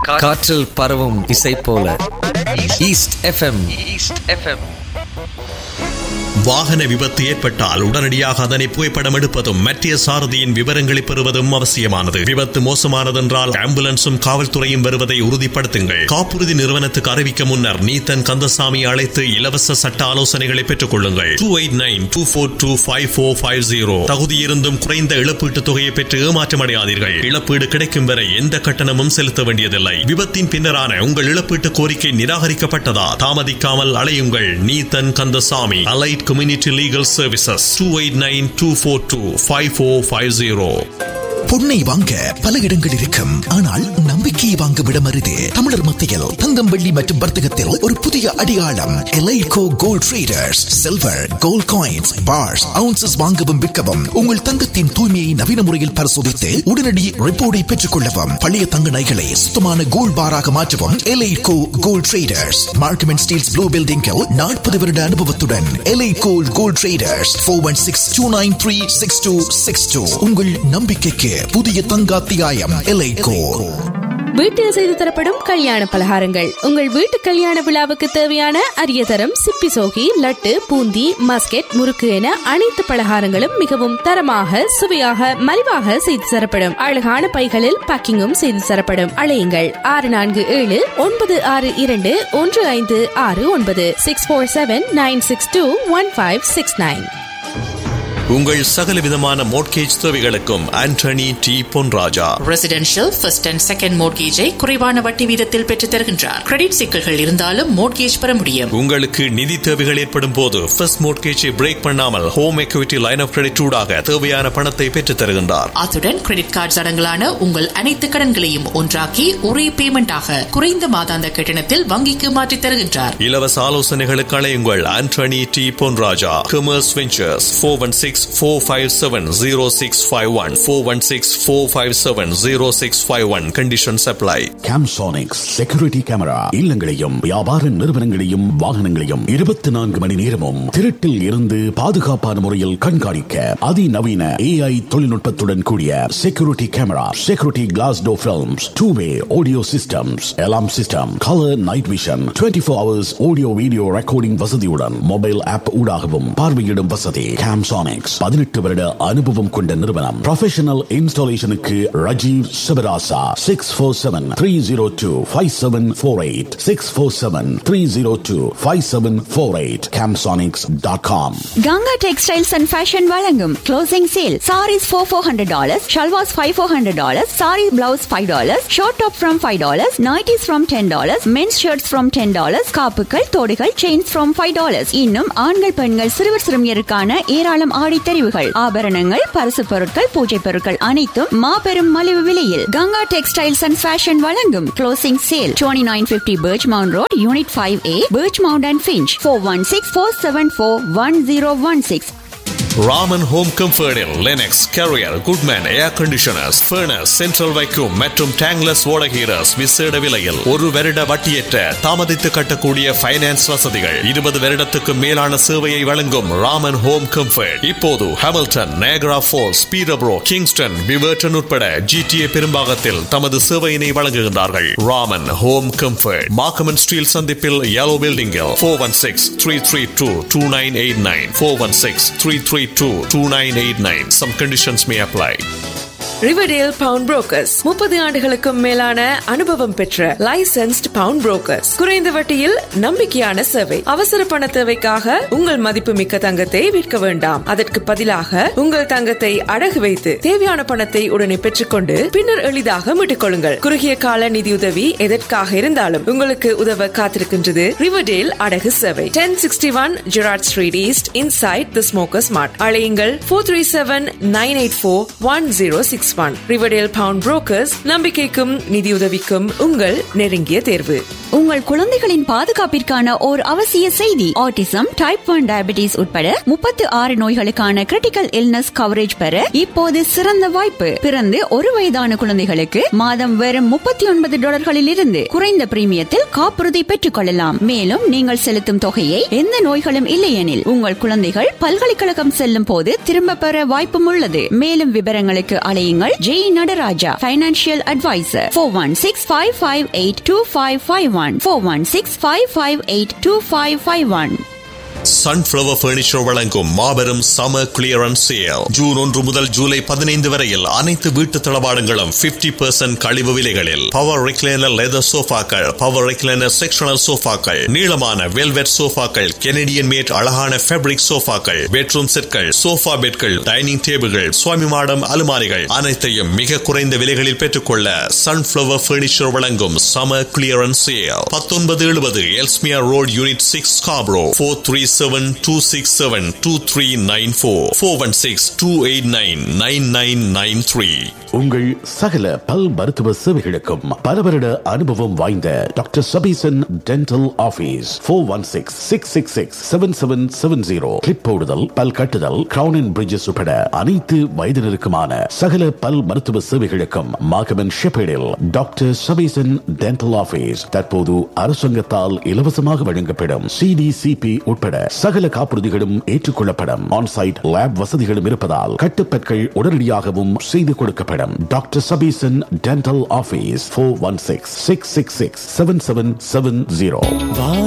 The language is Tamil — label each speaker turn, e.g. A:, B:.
A: காற்றில் பரவும் இசை போல ஈஸ்ட் எஃப்எம்.
B: வாகன விபத்து ஏற்பட்டால் உடனடியாக அதனை புகைப்படம் எடுப்பதும் மற்ற சாரதியின் விவரங்களை பெறுவதும் அவசியமானது. விபத்து மோசமானதென்றால் ஆம்புலன்ஸும் காவல்துறையும் வருவதை உறுதிப்படுத்துங்கள். காப்புறுதி நிறுவனத்துக்கு அறிவிக்க முன்னர் நீத்தன் கந்தசாமி அழைத்து இலவச சட்ட ஆலோசனைகளை பெற்றுக் கொள்ளுங்கள். 2892425450. தகுதியிருந்தும் குறைந்த இழப்பீட்டுத் தொகையை பெற்று ஏமாற்றமடையாதீர்கள். இழப்பீடு கிடைக்கும் வரை எந்த கட்டணமும் செலுத்த வேண்டியதில்லை. விபத்தின் பின்னரான உங்கள் இழப்பீட்டு கோரிக்கை நிராகரிக்கப்பட்டதா? தாமதிக்காமல் அலையுங்கள். Neethan Kandasamy, Allied Community Legal Services, 2824255450.
C: பொன்னை வாங்க பல இடங்கள் இருக்கும், ஆனால் நம்பிக்கையை வாங்கும் இடம் அரிது. தமிழர் மத்தியில் தங்கம், வெள்ளி மற்றும் வர்த்தகத்தில் ஒரு புதிய அடையாளம் எலைகோ gold traders. Silver, gold coins, parse, ounces வாங்கவும் விற்கவும், உங்கள் தங்கத்தின் தூய்மையை நவீன முறையில் பரிசோதித்து உடனடி ரிப்போர்ட்டை பெற்றுக் கொள்ளவும், பழைய தங்க நகைகளை சுத்தமான கோல்ட் பாராக மாற்றவும் எலைகோ gold traders. Markham and Steeles blue பில்டிங்கில் 40 வருட அனுபவத்துடன் எலைகோ கோல்ட் ட்ரேடர்ஸ். 416-293-6262. உங்கள் நம்பிக்கைக்கு புதிய தங்காத்தியாயம் எலைகோ.
D: வீட்டில் செய்து தரப்படும் கல்யாண பலகாரங்கள். உங்கள் வீட்டு கல்யாண விழாவுக்கு தேவையான அரிய தரம் சிப்பி சோகி, லட்டு, பூந்தி, மஸ்கெட், முறுக்கு என அனைத்து பலகாரங்களும் மிகவும் தரமாக, சுவையாக, மலிவாக செய்து தரப்படும். அழகான பைகளில் பேக்கிங்கும் செய்து தரப்படும். அழையுங்கள் 647-922-1569 647-962-1569.
B: உங்கள் சகல விதமான மோட்கேஜ் தேவைகளுக்கும் Antony D Ponraja.
E: Residential first and second மோட்கேஜை குறைவான வட்டி வீதத்தில் பெற்றுத் தருகின்றார். கிரெடிட் சிக்கல்கள் இருந்தாலும் மோட்கேஜ் பெற முடியும்.
B: உங்களுக்கு நிதி தேவைகள் ஏற்படும் போது ஃபர்ஸ்ட் மோட்கேஜை பிரேக் பண்ணாமல் home equity line of credit ஊடாக தேவையான பணத்தை பெற்றுத் தருகின்றார்.
E: அத்துடன் கிரெடிட் கார்டு அடங்கலான உங்கள் அனைத்து கடன்களையும் ஒன்றாக்கி ஒரே பேமெண்டாக குறைந்த மாதாந்த கட்டணத்தில் வங்கிக்கு மாற்றித் தருகின்றார்.
B: இலவச ஆலோசனைகளுக்கு அழையுங்கள் Antony D Ponraja. Commerce ventures 416-457-0651 416-457-0651. Conditions apply.
F: Camsonics Security Camera இல்லங்களையும் வியாபார நிறுவனங்களையும் வாகனங்களையும் 24 மணி நேரமும் திருட்டில் இருந்து பாதுகாப்பான முறையில் கண்காணிக்க அதிநவீன AI தொழில்நுட்பத்துடன் கூடிய Security Camera, Security Glass Door Films, Two-way Audio Systems, Alarm System, Color Night Vision, 24 hours Audio Video Recording வசதியுடன் மொபைல் ஆப் ஊடாகவும் பார்வையிடும் வசதி. Camsonics 18 வருட அனுபவம் கொண்ட நிறுவனம். Professional இன்ஸ்டாலேஷனுக்கு Rajeev Sivarasa 647-302-5748 647-302-5748 camsonics.com.
G: Ganga Textiles and Fashion வழங்கும் closing sale. Sarees $400, shalwars $500, saree blouse $5, short top from $5, nighties from $10, men's shirts from $10, காப்புகள், தோடுகள், chains from $5. இன்னும் ஆண்கள், பெண்கள், சிறுவர் சிறுமியருக்கான ஏராளம் ஆடை தெரிவுகள், ஆபரணங்கள், பரிசு பொருட்கள், பூஜை பொருட்கள் அனைத்தும் மாபெரும் மலிவு விலையில் கங்கா டெக்ஸ்டைல்ஸ் அண்ட் ஃபேஷன் வழங்கும் closing sale. 2950 Birchmount Road, Unit 5A, Birchmount and Finch. 416-474-1016.
B: Raman home கம்ஃபர்டில் Linux, carrier, Goodman air conditioners, furnace, central vacuum மற்றும் டேங்லஸ் வாட்டர் ஹீட்டர்ஸ் விசேட விலையில். 1 வருட வட்டியற்ற தாமதித்து கட்டக்கூடிய ஃபைனான்ஸ் வசதிகள். 20 வருடத்துக்கு மேலான சேவையை வழங்கும் ராமன் ஹோம் கம்ஃபர்ட் இப்போது ஹாமில்டன், நயாகரா ஃபால்ஸ், பீரப்ரோ, கிங்ஸ்டன், விவர்டன் உட்பட GTA பெரும்பாகத்தில் தமது சேவையினை வழங்குகின்றார்கள். Raman home comfort Markham and Steeles சந்திப்பில் yellow building-இல் 416-332-2989 416-332-2989. Some conditions may apply.
D: Riverdale bound brokers 30 ஆண்டுகளுக்கும் மேலான அனுபவம் பெற்ற லைசென்ஸ்ட் பவுண்ட் புரோக்கர்ஸ். குறைந்த வட்டியில் நம்பிக்கையான சேவை. அவசர பண தேவைக்காக உங்கள் மதிப்புமிக்க தங்கத்தை விற்க வேண்டாம். அதற்கு பதிலாக உங்கள் தங்கத்தை அடகு வைத்து தேவையான பணத்தை உடனே பெற்றுக்கொண்டு பின்னர் எளிதாக மீட்டுக் கொள்ளுங்கள். குறுகிய கால நிதியுதவி எதற்காக இருந்தாலும் உங்களுக்கு உதவ காத்திருக்கின்றது ரிவர்டேல் அடகு சேவை. 1061 Gerrard Street East, inside the Smokers Mart. அழையுங்கள் 437-984-1061. Riverdale bound brokers. நம்பிக்கைக்கும் நிதியுதவிக்கும் உங்கள் நெருங்கிய தேர்வு.
G: உங்கள் குழந்தைகளின் பாதுகாப்பிற்கான ஓர் அவசிய செய்தி. ஆட்டிசம், டைப் 1 டயபிட்டிஸ் உட்பட 36 நோய்களுக்கான கிரிட்டிக்கல் இல்னஸ் கவரேஜ் பெற இப்போது சிறந்த வாய்ப்பு. பிறந்து 1 வயதான குழந்தைகளுக்கு மாதம் வெறும் $39 இருந்து குறைந்த பிரீமியத்தில் காப்புறுதி பெற்றுக் கொள்ளலாம். மேலும் நீங்கள் செலுத்தும் தொகையை எந்த நோய்களும் இல்லையெனில் உங்கள் குழந்தைகள் பல்கலைக்கழகம் செல்லும் போது திரும்ப பெற வாய்ப்பும் உள்ளது. மேலும் விவரங்களுக்கு அழையுங்கள் அழையுங்கள் Jai Nataraja financial advisor 416-558-2551 416-558-2551.
B: Sunflower furniture வழங்கும் மாபெரும் சமர் கிளியரன்ஸ் சேல் ஜூன் 1 முதல் ஜூலை 15 வரையில் அனைத்து வீட்டு தளவாடங்களும் 50% கழிவு விலைகளில். Power recliner leather சோஃபாக்கள், power recliner sectional சோஃபாக்கள், நீளமான வெல்வெட் சோஃபாக்கள், கெனடியன் மேட் அழகான ஃபேப்ரிக் சோஃபாக்கள், பெட்ரூம் செட்கள், சோஃபா பெட்கள், டைனிங் டேபிள்கள், சுவாமி மாடம் அலுமாரிகள் அனைத்தையும் மிக குறைந்த விலைகளில் பெற்றுக்கொள்ள சன்ஃப்ளவர் பர்னிச்சர் வழங்கும் சமர் clearance sale 1970 Ellesmere road unit 6 Scarborough 437-267-2394 416-289-9993.
F: உங்கள் சகல பல் மருத்துவ சேவைகளுக்கும் பல வருட அனுபவம் வாய்ந்த doctor Sabesan dental office 416-666-7770. Clip போடுதல், பல் கட்டுதல், கிரவுன் அண்ட் பிரிட்ஜஸ் உட்பட அனைத்து வயதினருக்குமான சகல பல் மருத்துவ சேவைகளுக்கும் மாகமன் ஷெப்பேடில் டாக்டர் சபீசன் டென்டல் ஆபீஸ் தற்போது அரசாங்கத்தால் இலவசமாக வழங்கப்படும் CDCP உட்பட சகல காப்புறுதிகளும் ஏற்றுக்கொள்ளப்படும். ஆன்சைட் லேப் வசதிகளும் இருப்பதால் கட்டுப்பற்கள் உடனடியாகவும் செய்து கொடுக்கப்படும். Doctor Sabesan dental office 416-666-7770.